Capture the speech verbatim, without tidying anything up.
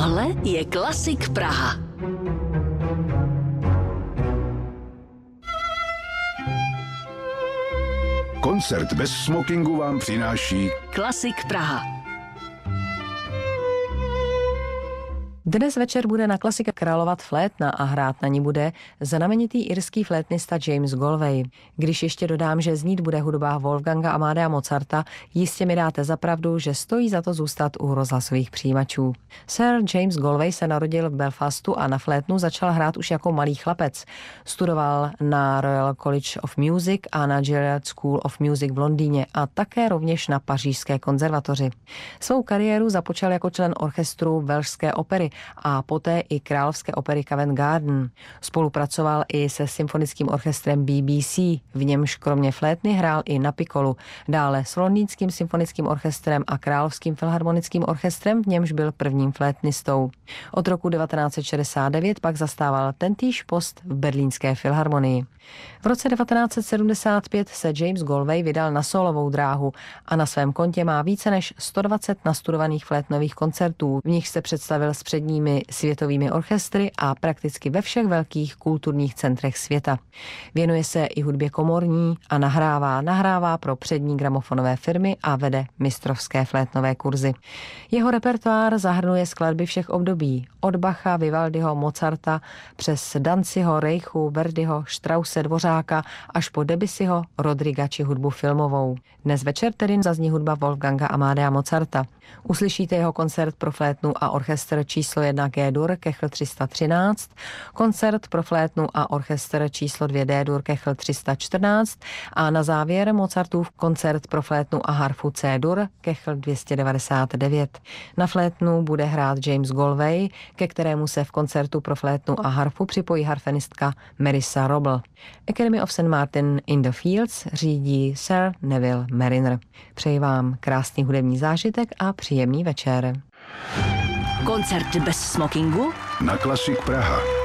Tohle je Klasik Praha. Koncert bez smokingu vám přináší Klasik Praha. Dnes večer bude na Klasika královat flétna a hrát na ní bude znamenitý irský flétnista James Galway. Když ještě dodám, že znít bude hudba Wolfganga Amadea Mozarta, jistě mi dáte za pravdu, že stojí za to zůstat u rozhlasových přijímačů. Sir James Galway se narodil v Belfastu a na flétnu začal hrát už jako malý chlapec. Studoval na Royal College of Music a na Juilliard School of Music v Londýně a také rovněž na Pařížské konzervatoři. Svou kariéru započal jako člen orchestru Velšské opery a poté i Královské opery Covent Garden. Spolupracoval i se symfonickým orchestrem B B C, v němž kromě flétny hrál i na pikolu. Dále s Londýnským symfonickým orchestrem a Královským filharmonickým orchestrem, v němž byl prvním flétnistou. Od roku devatenáct set šedesát devět pak zastával tentýž post v Berlínské filharmonii. V roce devatenáct set sedmdesát pět se James Galway vydal na sólovou dráhu a na svém kontě má více než sto dvacet nastudovaných flétnových koncertů, v nich se představil s předními světovými orchestry a prakticky ve všech velkých kulturních centrech světa. Věnuje se i hudbě komorní a nahrává, nahrává pro přední gramofonové firmy a vede mistrovské flétnové kurzy. Jeho repertoár zahrnuje skladby všech období, od Bacha, Vivaldiho, Mozarta přes Danziho, Reichu, Verdiho, Strausse, Dvořáka až po Debussyho, Rodriga či hudbu filmovou. Dnes večer tedy zazní hudba Wolfganga Amadea Mozarta. Uslyšíte jeho koncert pro flétnu a orchestr číslo jedna G-dur Kechl tři sta třináct, koncert pro flétnu a orchestr číslo dva D-dur Kechl tři sta čtrnáct a na závěr Mozartův koncert pro flétnu a harfu C-dur Kechl dvě stě devadesát devět. Na flétnu bude hrát James Galway, ke kterému se v koncertu pro flétnu a harfu připojí harfenistka Marissa Roble. Academy of Saint Martin in the Fields řídí Sir Neville Marriner. Přeji vám krásný hudební zážitek a příjemný večer. Koncert bez smokingu na Klasik Praha.